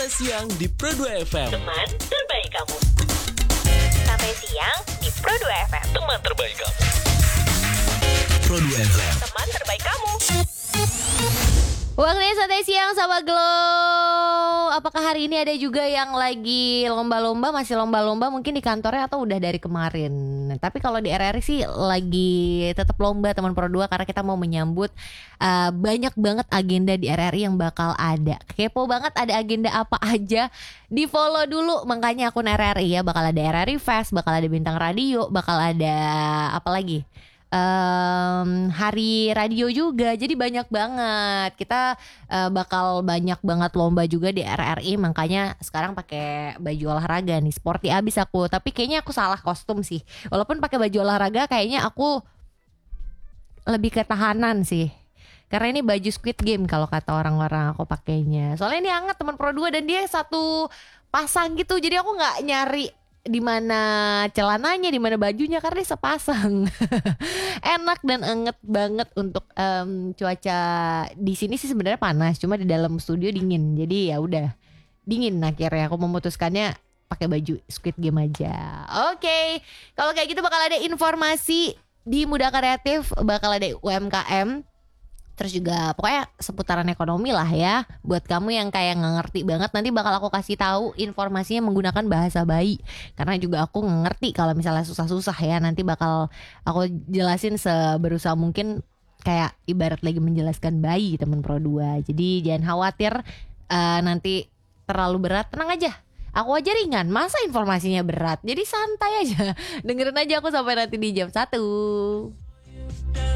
Siang di Pro 2 FM. Teman terbaik kamu. Sampai siang di Pro 2 FM. Teman terbaik kamu. Pro 2 FM. Teman terbaik kamu. Waktunya santai siang sama Glow. Apakah hari ini ada juga yang lagi lomba-lomba, masih lomba-lomba mungkin di kantornya atau udah dari kemarin? Tapi kalau di RRI sih lagi tetap lomba teman Pro 2 karena kita mau menyambut banyak banget agenda di RRI yang bakal ada. Kepo banget ada agenda apa aja? Di follow dulu makanya akun RRI ya. Bakal ada RRI Fest, bakal ada bintang radio, bakal ada apa lagi? Hari radio juga, jadi banyak banget. Kita bakal banyak banget lomba juga di RRI, makanya sekarang pakai baju olahraga nih, sporty abis aku. Tapi kayaknya aku salah kostum sih. Walaupun pakai baju olahraga, kayaknya aku lebih ketahanan sih. Karena ini baju Squid Game kalau kata orang-orang aku pakainya. Soalnya ini hangat teman Pro 2 dan dia satu pasang gitu, jadi aku nggak nyari di mana celananya, di mana bajunya karena dia sepasang. Enak dan anget banget untuk cuaca di sini sih sebenarnya panas, cuma di dalam studio dingin. Jadi ya udah dingin akhirnya aku memutuskannya pakai baju Squid Game aja. Oke. Kalau kayak gitu bakal ada informasi di Muda Kreatif, bakal ada UMKM. Terus juga pokoknya seputaran ekonomi lah ya. Buat kamu yang kayak gak ngerti banget, nanti bakal aku kasih tahu informasinya menggunakan bahasa bayi. Karena juga aku gak ngerti kalau misalnya susah-susah ya. Nanti bakal aku jelasin seberusaha mungkin, kayak ibarat lagi menjelaskan bayi teman Pro 2. Jadi jangan khawatir nanti terlalu berat, tenang aja. Aku aja ringan, masa informasinya berat. Jadi santai aja. Dengerin aja aku sampai nanti di jam 1.